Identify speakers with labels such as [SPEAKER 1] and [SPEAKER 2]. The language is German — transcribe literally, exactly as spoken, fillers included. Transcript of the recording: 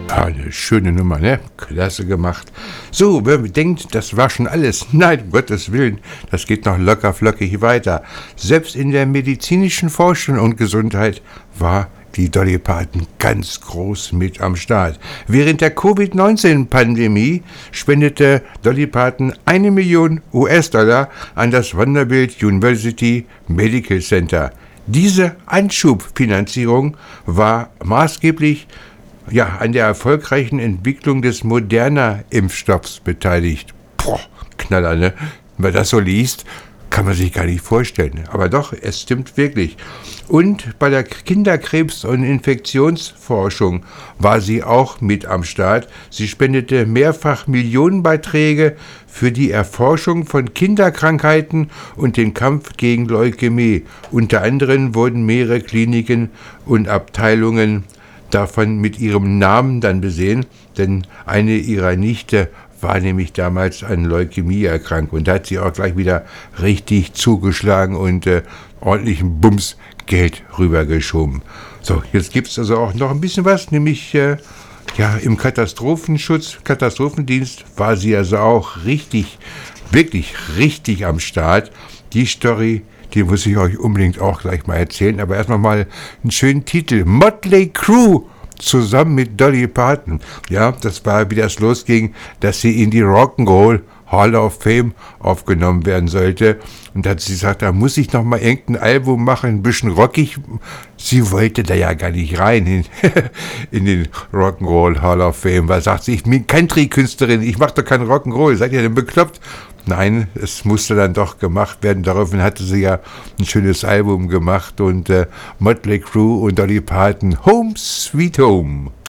[SPEAKER 1] Ja, eine schöne Nummer, ne? Klasse gemacht. So, wer denkt, das war schon alles. Nein, um Gottes Willen, das geht noch locker flockig weiter. Selbst in der medizinischen Forschung und Gesundheit war die Dolly Parton ganz groß mit am Start. Während der Covid neunzehn Pandemie spendete Dolly Parton eine Million U S-Dollar an das Vanderbilt University Medical Center. Diese Anschubfinanzierung war maßgeblich ja, an der erfolgreichen Entwicklung des Moderna-Impfstoffs beteiligt. Boah, Knaller, ne? Wenn man das so liest, kann man sich gar nicht vorstellen. Aber doch, es stimmt wirklich. Und bei der Kinderkrebs- und Infektionsforschung war sie auch mit am Start. Sie spendete mehrfach Millionenbeiträge für die Erforschung von Kinderkrankheiten und den Kampf gegen Leukämie. Unter anderem wurden mehrere Kliniken und Abteilungen davon mit ihrem Namen dann besehen, denn eine ihrer Nichte war nämlich damals an Leukämie erkrankt und da hat sie auch gleich wieder richtig zugeschlagen und äh, ordentlichen Bums Geld rübergeschoben. So, jetzt gibt es also auch noch ein bisschen was, nämlich äh, ja, im Katastrophenschutz, Katastrophendienst war sie also auch richtig, wirklich richtig am Start. Die Story, die muss ich euch unbedingt auch gleich mal erzählen, aber erstmal mal einen schönen Titel. Motley Crue zusammen mit Dolly Parton. Ja, das war, wie das losging, dass sie in die Rock'n'Roll Hall of Fame aufgenommen werden sollte. Und da hat sie gesagt, da muss ich noch mal irgendein Album machen, ein bisschen rockig. Sie wollte da ja gar nicht rein in, in den Rock'n'Roll Hall of Fame, weil sagt sie, ich bin Country-Künstlerin, ich mache doch keinen Rock'n'Roll. Seid ihr denn bekloppt? Nein, es musste dann doch gemacht werden. Daraufhin hatte sie ja ein schönes Album gemacht und äh, Motley Crue und Dolly Parton, Home Sweet Home.